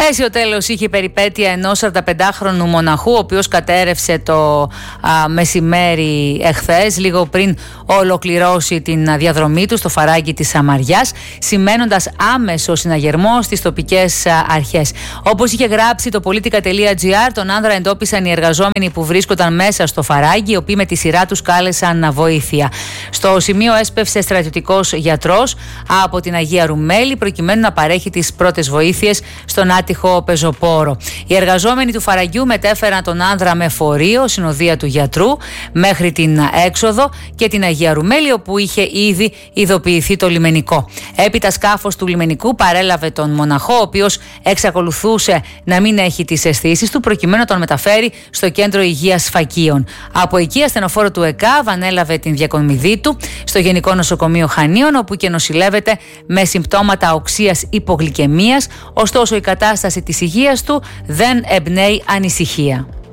Αίσιο τέλος είχε η περιπέτεια ενός 45χρονου μοναχού, ο οποίος κατέρευσε το μεσημέρι εχθές, λίγο πριν ολοκληρώσει την διαδρομή του στο φαράγγι της Σαμαριάς, σημαίνοντας άμεσο συναγερμό στις τοπικές αρχές. Όπως είχε γράψει το politica.gr, τον άνδρα εντόπισαν οι εργαζόμενοι που βρίσκονταν μέσα στο φαράγγι, οι οποίοι με τη σειρά τους κάλεσαν βοήθεια. Στο σημείο έσπευσε στρατιωτικός γιατρός από την Αγία Ρουμέλη, προκειμένου να παρέχει τις πρώτες βοήθειες στον άτυχο πεζοπόρο. Οι εργαζόμενοι του φαραγγιού μετέφεραν τον άνδρα με φορείο, συνοδεία του γιατρού, μέχρι την έξοδο και την Αγία Ρουμέλη, όπου είχε ήδη ειδοποιηθεί το λιμενικό. Έπειτα σκάφος του λιμενικού παρέλαβε τον μοναχό, ο οποίος εξακολουθούσε να μην έχει τις αισθήσεις του, προκειμένου να τον μεταφέρει στο κέντρο υγείας Φακίων. Από εκεί, ασθενοφόρο του ΕΚΑΒ ανέλαβε την διακομιδή του στο Γενικό Νοσοκομείο Χανίων, όπου και νοσηλεύεται με συμπτώματα οξείας υπογλυκαιμίας, ωστόσο η κατάσταση της υγείας του δεν εμπνέει ανησυχία.